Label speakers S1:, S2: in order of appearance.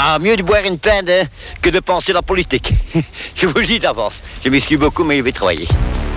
S1: Ah, mieux de boire une pinte que de penser la politique. Je vous le dis d'avance. Je m'excuse beaucoup, mais je vais travailler.